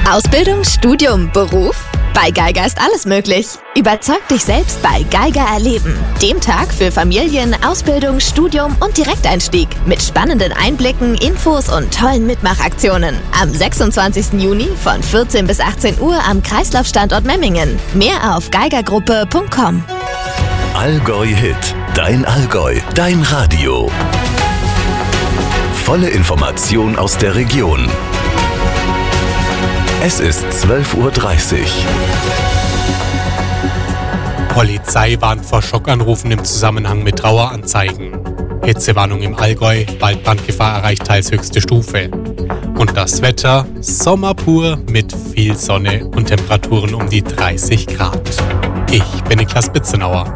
Ausbildung, Studium, Beruf? Bei Geiger ist alles möglich. Überzeug dich selbst bei Geiger Erleben. Dem Tag für Familien, Ausbildung, Studium und Direkteinstieg. Mit spannenden Einblicken, Infos und tollen Mitmachaktionen. Am 26. Juni von 14 bis 18 Uhr am Kreislaufstandort Memmingen. Mehr auf geigergruppe.com. Allgäu Hit. Dein Allgäu. Dein Radio. Volle Information aus der Region. Es ist 12:30 Uhr. Polizei warnt vor Schockanrufen im Zusammenhang mit Traueranzeigen. Hitzewarnung im Allgäu, Waldbrandgefahr erreicht teils höchste Stufe. Und das Wetter, Sommer pur mit viel Sonne und Temperaturen um die 30 Grad. Ich bin Niklas Bitzenauer.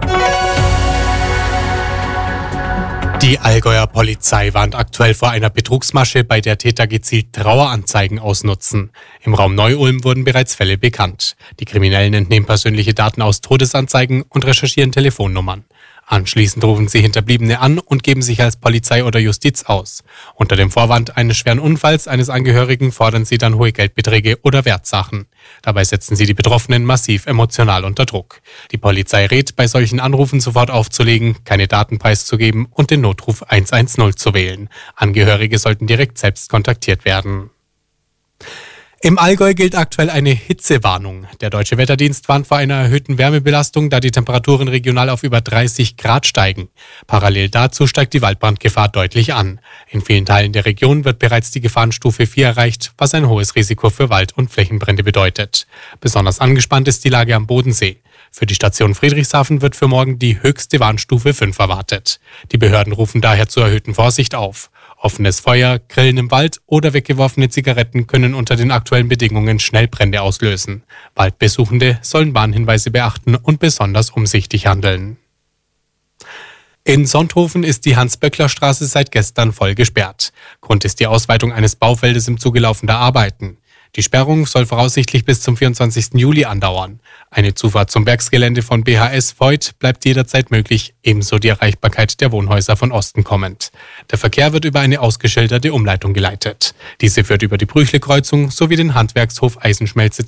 Die Allgäuer Polizei warnt aktuell vor einer Betrugsmasche, bei der Täter gezielt Traueranzeigen ausnutzen. Im Raum Neu-Ulm wurden bereits Fälle bekannt. Die Kriminellen entnehmen persönliche Daten aus Todesanzeigen und recherchieren Telefonnummern. Anschließend rufen sie Hinterbliebene an und geben sich als Polizei oder Justiz aus. Unter dem Vorwand eines schweren Unfalls eines Angehörigen fordern sie dann hohe Geldbeträge oder Wertsachen. Dabei setzen sie die Betroffenen massiv emotional unter Druck. Die Polizei rät, bei solchen Anrufen sofort aufzulegen, keine Daten preiszugeben und den Notruf 110 zu wählen. Angehörige sollten direkt selbst kontaktiert werden. Im Allgäu gilt aktuell eine Hitzewarnung. Der Deutsche Wetterdienst warnt vor einer erhöhten Wärmebelastung, da die Temperaturen regional auf über 30 Grad steigen. Parallel dazu steigt die Waldbrandgefahr deutlich an. In vielen Teilen der Region wird bereits die Gefahrenstufe 4 erreicht, was ein hohes Risiko für Wald- und Flächenbrände bedeutet. Besonders angespannt ist die Lage am Bodensee. Für die Station Friedrichshafen wird für morgen die höchste Warnstufe 5 erwartet. Die Behörden rufen daher zur erhöhten Vorsicht auf. Offenes Feuer, Grillen im Wald oder weggeworfene Zigaretten können unter den aktuellen Bedingungen schnell Brände auslösen. Waldbesuchende sollen Warnhinweise beachten und besonders umsichtig handeln. In Sonthofen ist die Hans-Böckler-Straße seit gestern voll gesperrt. Grund ist die Ausweitung eines Baufeldes im Zuge laufender Arbeiten. Die Sperrung soll voraussichtlich bis zum 24. Juli andauern. Eine Zufahrt zum Werksgelände von BHS Voith bleibt jederzeit möglich, ebenso die Erreichbarkeit der Wohnhäuser von Osten kommend. Der Verkehr wird über eine ausgeschilderte Umleitung geleitet. Diese führt über die Brüchle-Kreuzung sowie den Handwerkshof Eisenschmelze